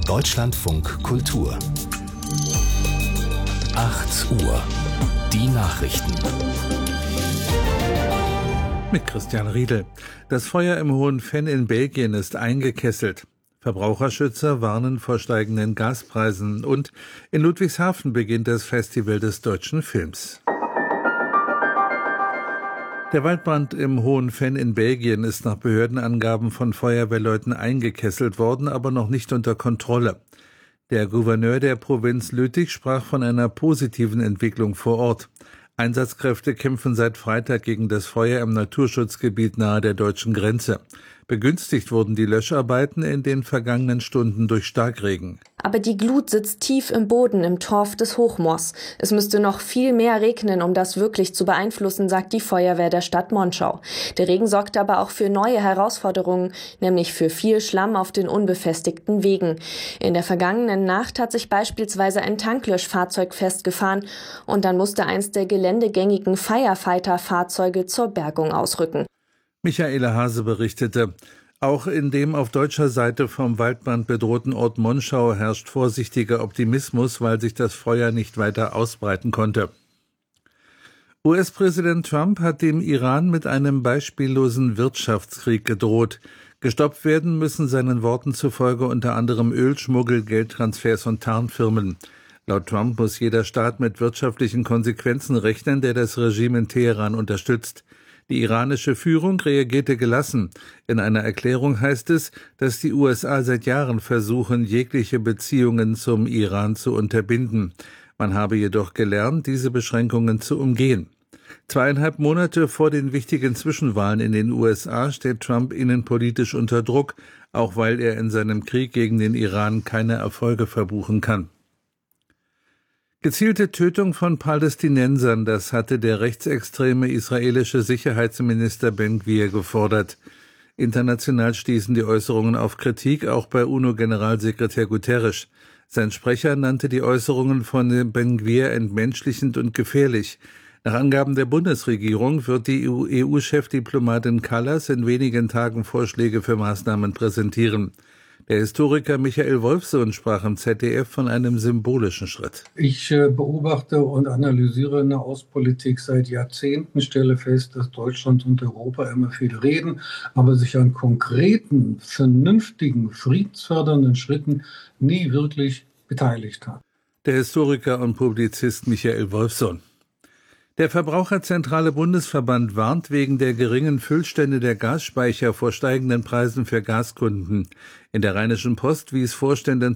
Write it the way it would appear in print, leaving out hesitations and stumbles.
Deutschlandfunk Kultur 8 Uhr. Die Nachrichten. Mit Christian Riedel. Das Feuer im Hohen Venn in Belgien ist eingekesselt. Verbraucherschützer warnen vor steigenden Gaspreisen. Und in Ludwigshafen beginnt das Festival des deutschen Films. Der Waldbrand im Hohen Venn in Belgien ist nach Behördenangaben von Feuerwehrleuten eingekesselt worden, aber noch nicht unter Kontrolle. Der Gouverneur der Provinz Lüttich sprach von einer positiven Entwicklung vor Ort. Einsatzkräfte kämpfen seit Freitag gegen das Feuer im Naturschutzgebiet nahe der deutschen Grenze. Begünstigt wurden die Löscharbeiten in den vergangenen Stunden durch Starkregen. Aber die Glut sitzt tief im Boden im Torf des Hochmoors. Es müsste noch viel mehr regnen, um das wirklich zu beeinflussen, sagt die Feuerwehr der Stadt Monschau. Der Regen sorgt aber auch für neue Herausforderungen, nämlich für viel Schlamm auf den unbefestigten Wegen. In der vergangenen Nacht hat sich beispielsweise ein Tanklöschfahrzeug festgefahren und dann musste eins der geländegängigen Firefighter-Fahrzeuge zur Bergung ausrücken. Michaela Hase berichtete, auch in dem auf deutscher Seite vom Waldbrand bedrohten Ort Monschau herrscht vorsichtiger Optimismus, weil sich das Feuer nicht weiter ausbreiten konnte. US-Präsident Trump hat dem Iran mit einem beispiellosen Wirtschaftskrieg gedroht. Gestoppt werden müssen seinen Worten zufolge unter anderem Ölschmuggel, Geldtransfers und Tarnfirmen. Laut Trump muss jeder Staat mit wirtschaftlichen Konsequenzen rechnen, der das Regime in Teheran unterstützt. Die iranische Führung reagierte gelassen. In einer Erklärung heißt es, dass die USA seit Jahren versuchen, jegliche Beziehungen zum Iran zu unterbinden. Man habe jedoch gelernt, diese Beschränkungen zu umgehen. 2,5 Monate vor den wichtigen Zwischenwahlen in den USA steht Trump innenpolitisch unter Druck, auch weil er in seinem Krieg gegen den Iran keine Erfolge verbuchen kann. Gezielte Tötung von Palästinensern, das hatte der rechtsextreme israelische Sicherheitsminister Ben Gvir gefordert. International stießen die Äußerungen auf Kritik, auch bei UNO-Generalsekretär Guterres. Sein Sprecher nannte die Äußerungen von Ben Gvir entmenschlichend und gefährlich. Nach Angaben der Bundesregierung wird die EU-Chefdiplomatin Kallas in wenigen Tagen Vorschläge für Maßnahmen präsentieren. Der Historiker Michael Wolfsohn sprach im ZDF von einem symbolischen Schritt. Ich beobachte und analysiere eine Außenpolitik seit Jahrzehnten, stelle fest, dass Deutschland und Europa immer viel reden, aber sich an konkreten, vernünftigen, friedensfördernden Schritten nie wirklich beteiligt hat. Der Historiker und Publizist Michael Wolfsohn. Der Verbraucherzentrale Bundesverband warnt wegen der geringen Füllstände der Gasspeicher vor steigenden Preisen für Gaskunden. In der Rheinischen Post wies Vorständin